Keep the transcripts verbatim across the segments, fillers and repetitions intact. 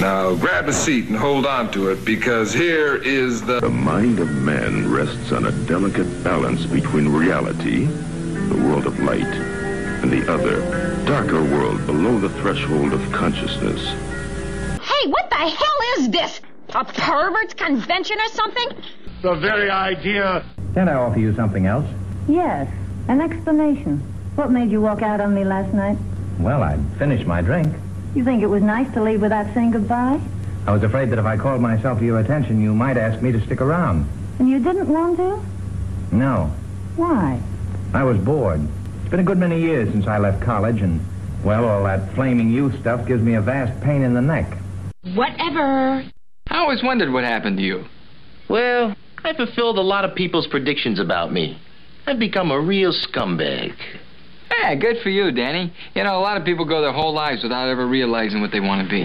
Now grab a seat and hold on to it, because here is the... The mind of man rests on a delicate balance between reality, the world of light, and the other, darker world below the threshold of consciousness. Hey, what the hell is this? A pervert's convention or something? The very idea. Can't I offer you something else? Yes, an explanation. What made you walk out on me last night? Well, I'd finished my drink. You think it was nice to leave without saying goodbye? I was afraid that if I called myself to your attention, you might ask me to stick around. And you didn't want to? No. Why? I was bored. It's been a good many years since I left college, and, well, all that flaming youth stuff gives me a vast pain in the neck. Whatever. I always wondered what happened to you. Well, I fulfilled a lot of people's predictions about me. I've become a real scumbag. Yeah, good for you, Danny. You know, a lot of people go their whole lives without ever realizing what they want to be.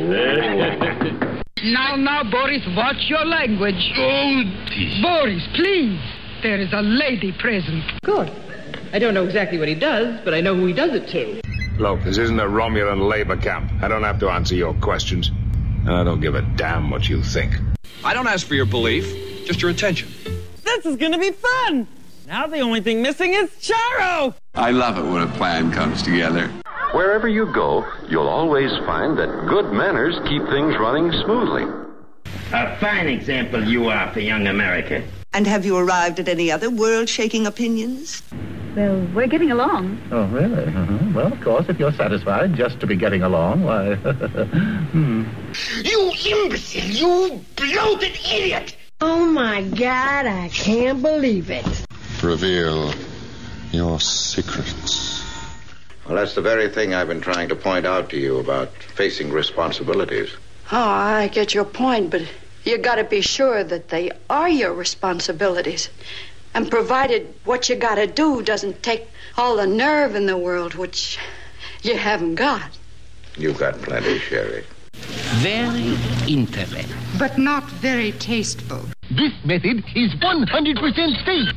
Now, now, Boris, watch your language. Oh, Boris, please. There is a lady present. Good. I don't know exactly what he does, but I know who he does it to. Look, this isn't a Romulan labor camp. I don't have to answer your questions. And I don't give a damn what you think. I don't ask for your belief, just your attention. This is gonna be fun! Now the only thing missing is Charo! I love it when a plan comes together. Wherever you go, you'll always find that good manners keep things running smoothly. A fine example you are for young America. And have you arrived at any other world-shaking opinions? Well, we're getting along. Oh, really? Uh-huh. Well, of course, if you're satisfied just to be getting along, why... hmm. You imbecile! You bloated idiot! Oh, my God, I can't believe it. Reveal your secrets. Well, that's the very thing I've been trying to point out to you about facing responsibilities. Oh, I get your point, but you gotta be sure that they are your responsibilities. And provided what you gotta do doesn't take all the nerve in the world, which you haven't got. You've got plenty, Sherry. Very interesting. But not very tasteful. This method is one hundred percent safe.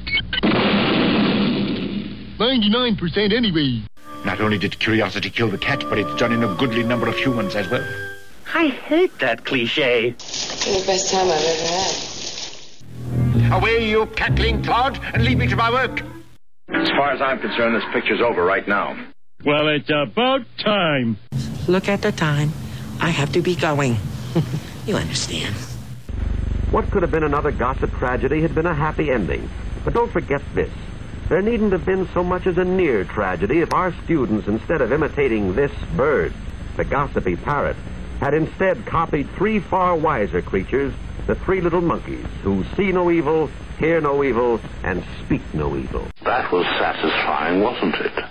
ninety-nine percent anyway. Not only did curiosity kill the cat, but it's done in a goodly number of humans as well. I hate that cliche. The best time I've ever had. Away, you cackling clod, and leave me to my work. As far as I'm concerned, this picture's over right now. Well, it's about time. Look at the time. I have to be going. You understand. What could have been another gossip tragedy had been a happy ending. But don't forget this. There needn't have been so much as a near tragedy if our students, instead of imitating this bird, the gossipy parrot, had instead copied three far wiser creatures, the three little monkeys, who see no evil, hear no evil, and speak no evil. That was satisfying, wasn't it?